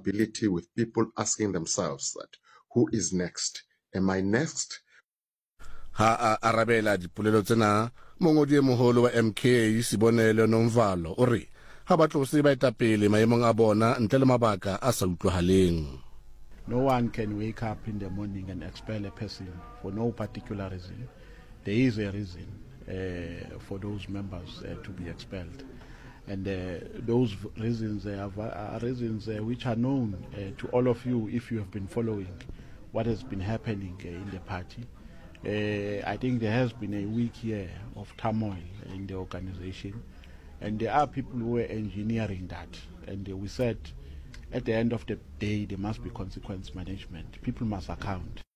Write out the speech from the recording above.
accountability with people asking themselves that, who is next? Am I next? Ha arabela dipolelo tsena mongodi e moholo wa MK Sibonelo Nomvalo o re ha ba tlose ba etapele maemong a bona ntle le mabaka a sa utlwahaleng. No one can wake up in the morning and expel a person for no particular reason. There is a reason for those members to be expelled. And those reasons are reasons which are known to all of you if you have been following what has been happening in the party. I think there has been a week year of turmoil in the organization, and there are people who are engineering that. And we said at the end of the day there must be consequence management. People must account.